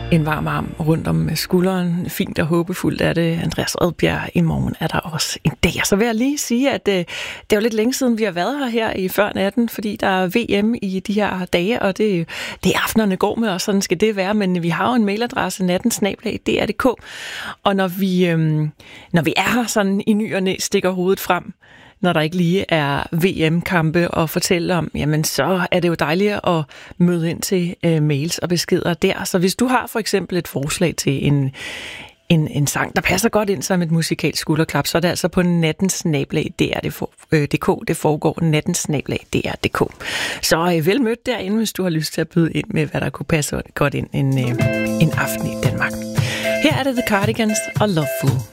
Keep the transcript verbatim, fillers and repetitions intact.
En varm arm rundt om skulderen. Fint og håbefuldt er det. Andreas Odbjerg, i morgen er der også en dag. Så vil jeg lige sige, at øh, det er jo lidt længe siden, vi har været her her i før natten, fordi der er V M i de her dage, og det, det er aftenerne går med, og sådan skal det være. Men vi har jo en mailadresse, natten snabel-a d r punktum d k, og når vi, øh, når vi er her sådan i ny og næ, stikker hovedet frem, når der ikke lige er V M-kampe at fortælle om, jamen så er det jo dejligt at møde ind til øh, mails og beskeder der. Så hvis du har for eksempel et forslag til en, en, en sang, der passer godt ind som et musikalsk skulderklap, så er det altså på natten snabel-a d r punktum d k. Det foregår natten snabel-a d r punktum d k. Så øh, vel mødt derinde, hvis du har lyst til at byde ind med, hvad der kunne passe godt ind en, øh, en aften i Danmark. Her er det The Cardigans og Loveful.